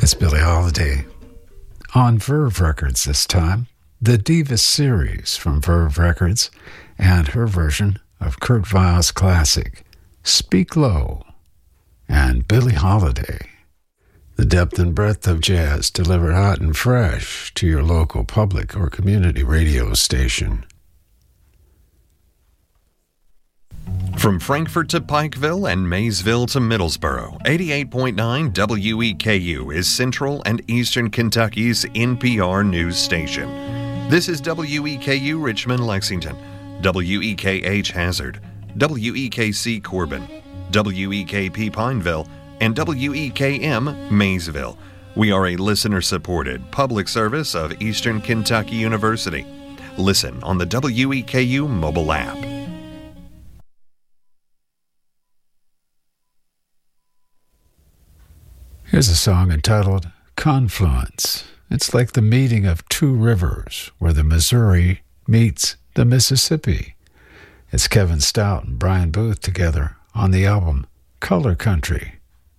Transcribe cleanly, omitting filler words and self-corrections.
It's Billie Holiday. On Verve Records this time, the Divas series from Verve Records and her version of Kurt Weill's classic, Speak Low, and Billie Holiday. The depth and breadth of jazz delivered hot and fresh to your local public or community radio station. From Frankfort to Pikeville and Maysville to Middlesboro, 88.9 WEKU is Central and Eastern Kentucky's NPR news station. This is WEKU Richmond, Lexington, WEKH Hazard, WEKC Corbin, WEKP Pineville, and WEKM Maysville. We are a listener-supported public service of Eastern Kentucky University. Listen on the WEKU mobile app. Here's a song entitled Confluence. It's like the meeting of two rivers where the Missouri meets the Mississippi. It's Kevin Stout and Brian Booth together on the album Color Country.